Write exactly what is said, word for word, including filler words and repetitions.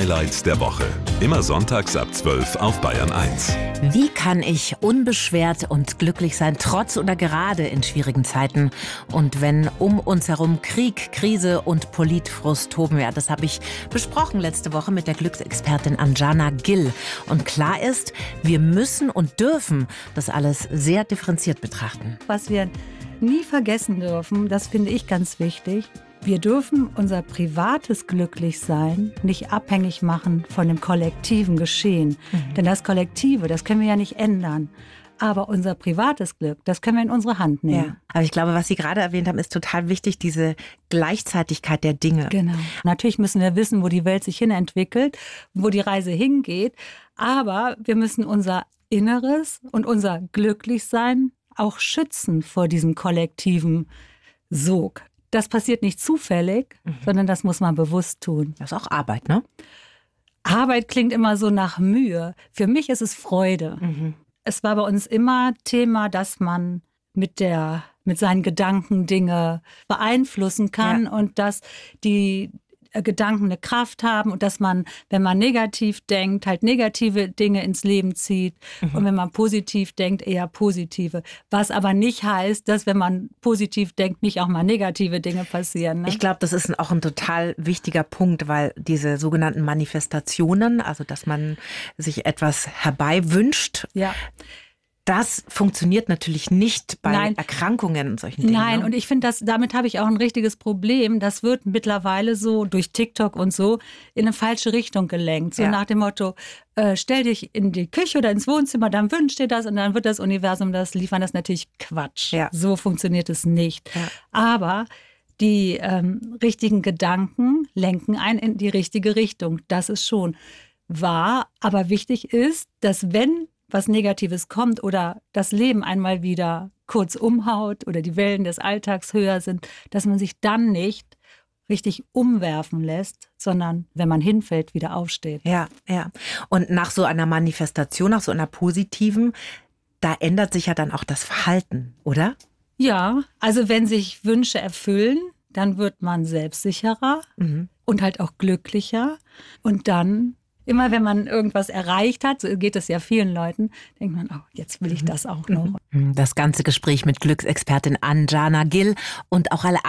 Highlights der Woche. Immer sonntags ab zwölf auf Bayern eins. Wie kann ich unbeschwert und glücklich sein, trotz oder gerade in schwierigen Zeiten? Und wenn um uns herum Krieg, Krise und Politfrust toben, ja, das habe ich besprochen letzte Woche mit der Glücksexpertin Anjana Gill. Und klar ist, wir müssen und dürfen das alles sehr differenziert betrachten. Was wir nie vergessen dürfen, das finde ich ganz wichtig, wir dürfen unser privates Glücklichsein nicht abhängig machen von dem kollektiven Geschehen. Mhm. Denn das Kollektive, das können wir ja nicht ändern. Aber unser privates Glück, das können wir in unsere Hand nehmen. Ja, aber ich glaube, was Sie gerade erwähnt haben, ist total wichtig, diese Gleichzeitigkeit der Dinge. Genau. Natürlich müssen wir wissen, wo die Welt sich hin entwickelt, wo die Reise hingeht. Aber wir müssen unser Inneres und unser Glücklichsein auch schützen vor diesem kollektiven Sog. Das passiert nicht zufällig, mhm. sondern das muss man bewusst tun. Das ist auch Arbeit, ne? Arbeit klingt immer so nach Mühe. Für mich ist es Freude. Mhm. Es war bei uns immer Thema, dass man mit der, mit seinen Gedanken Dinge beeinflussen kann, ja. und dass die Gedanken eine Kraft haben und dass man, wenn man negativ denkt, halt negative Dinge ins Leben zieht, mhm. und wenn man positiv denkt, eher positive. Was aber nicht heißt, dass wenn man positiv denkt, nicht auch mal negative Dinge passieren. Ne? Ich glaube, das ist auch ein total wichtiger Punkt, weil diese sogenannten Manifestationen, also dass man sich etwas herbeiwünscht, ja. das funktioniert natürlich nicht bei Nein. Erkrankungen und solchen Dingen. Nein, ne? und ich finde, dass damit habe ich auch ein richtiges Problem. Das wird mittlerweile so durch TikTok und so in eine falsche Richtung gelenkt. So ja. nach dem Motto, äh, stell dich in die Küche oder ins Wohnzimmer, dann wünsch dir das und dann wird das Universum das liefern. Das ist natürlich Quatsch. Ja. So funktioniert es nicht. Ja. Aber die ähm, richtigen Gedanken lenken einen in die richtige Richtung. Das ist schon wahr. Aber wichtig ist, dass wenn was Negatives kommt oder das Leben einmal wieder kurz umhaut oder die Wellen des Alltags höher sind, dass man sich dann nicht richtig umwerfen lässt, sondern wenn man hinfällt, wieder aufsteht. Ja, ja. Und nach so einer Manifestation, nach so einer positiven, da ändert sich ja dann auch das Verhalten, oder? Ja, also wenn sich Wünsche erfüllen, dann wird man selbstsicherer mhm. und halt auch glücklicher. Und dann immer wenn man irgendwas erreicht hat, so geht es ja vielen Leuten, denkt man, oh, jetzt will ich das auch noch. Das ganze Gespräch mit Glücksexpertin Anjana Gill und auch alle